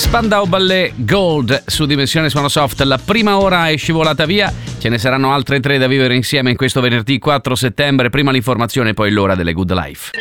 Spandau Ballet Gold su Dimensione Suono Soft. La prima ora è scivolata via, ce ne saranno altre 3 da vivere insieme in questo venerdì 4 settembre. Prima l'informazione, poi l'ora delle Good Life.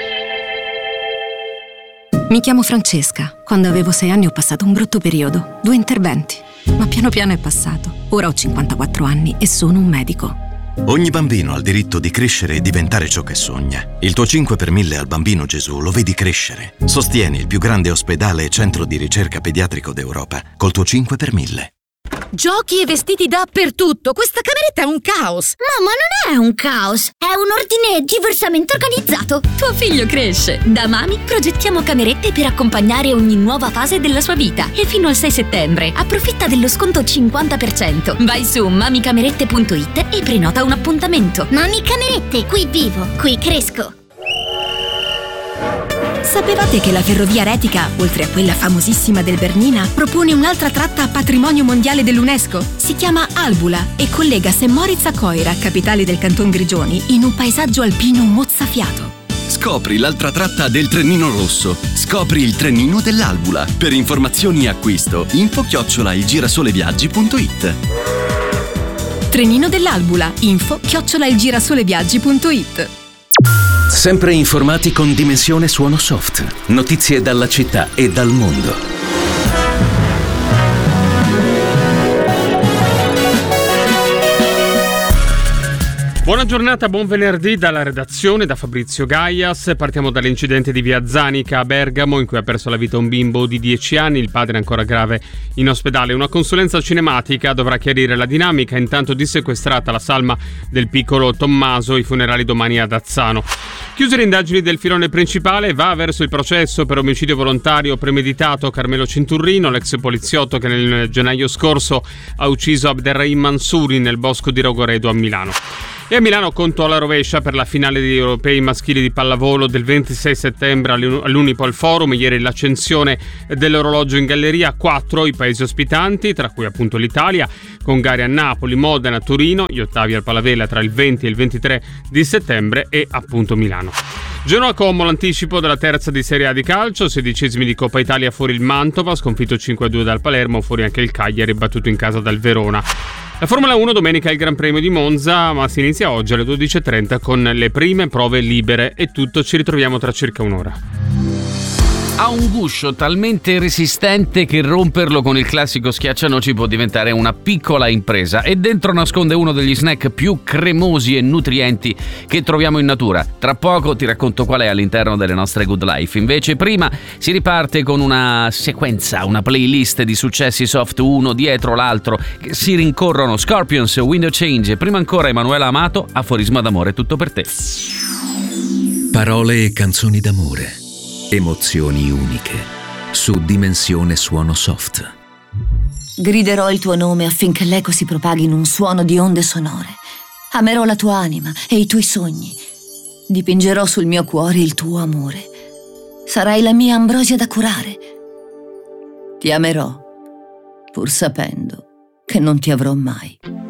Mi chiamo Francesca. Quando avevo 6 anni ho passato un brutto periodo, 2 interventi, ma piano piano è passato. Ora ho 54 anni e sono un medico. Ogni bambino ha il diritto di crescere e diventare ciò che sogna. Il tuo 5 per 1000 al Bambino Gesù lo vedi crescere. Sostieni il più grande ospedale e centro di ricerca pediatrico d'Europa col tuo 5 per 1000. Giochi e vestiti dappertutto. Questa cameretta è un caos. Mamma, non è un caos, è un ordine diversamente organizzato. Tuo figlio cresce. Da Mami progettiamo camerette per accompagnare ogni nuova fase della sua vita. E fino al 6 settembre approfitta dello sconto 50%. Vai su mamicamerette.it e prenota un appuntamento. Mami Camerette, qui vivo, qui cresco. Sapevate che la ferrovia Retica, oltre a quella famosissima del Bernina, propone un'altra tratta a patrimonio mondiale dell'UNESCO? Si chiama Albula e collega St. Moritz a Coira, capitale del Canton Grigioni, in un paesaggio alpino mozzafiato. Scopri l'altra tratta del Trenino Rosso. Scopri il Trenino dell'Albula. Per informazioni e acquisto, info@ilgirasoleviaggi.it. Trenino dell'Albula. info@ilgirasoleviaggi.it. Sempre informati con Dimensione Suono Soft. Notizie dalla città e dal mondo. Buona giornata, buon venerdì dalla redazione, da Fabrizio Gaias. Partiamo dall'incidente di via Zanica a Bergamo, in cui ha perso la vita un bimbo di 10 anni, il padre è ancora grave in ospedale. Una consulenza cinematica dovrà chiarire la dinamica, intanto dissequestrata la salma del piccolo Tommaso, i funerali domani ad Azzano. Chiuse le indagini del filone principale, va verso il processo per omicidio volontario premeditato Carmelo Cinturrino, l'ex poliziotto che nel gennaio scorso ha ucciso Abderrahim Mansouri nel bosco di Rogoredo a Milano. E a Milano conto alla rovescia per la finale degli europei maschili di pallavolo del 26 settembre all'Unipol Forum. Ieri l'accensione dell'orologio in galleria, 4 i paesi ospitanti, tra cui appunto l'Italia, con gare a Napoli, Modena, Torino, gli ottavi al Palavela tra il 20 e il 23 di settembre e appunto Milano. Genoa-Como, l'anticipo della terza di Serie A di calcio, 16esimi di Coppa Italia, fuori il Mantova, sconfitto 5-2 dal Palermo, fuori anche il Cagliari, battuto in casa dal Verona. La Formula 1 domenica è il Gran Premio di Monza, ma si inizia oggi alle 12.30 con le prime prove libere. È tutto, ci ritroviamo tra circa un'ora. Ha un guscio talmente resistente che romperlo con il classico schiaccianoci può diventare una piccola impresa, e dentro nasconde uno degli snack più cremosi e nutrienti che troviamo in natura. Tra poco ti racconto qual è all'interno delle nostre Good Life. Invece prima si riparte con una sequenza, una playlist di successi soft uno dietro l'altro che si rincorrono. Scorpions, Window Change, prima ancora Emanuela Amato, Aforisma d'amore, tutto per te. Parole e canzoni d'amore, emozioni uniche, su Dimensione Suono Soft. Griderò il tuo nome affinché l'eco si propaghi in un suono di onde sonore. Amerò la tua anima e i tuoi sogni. Dipingerò sul mio cuore il tuo amore. Sarai la mia ambrosia da curare. Ti amerò, pur sapendo che non ti avrò mai.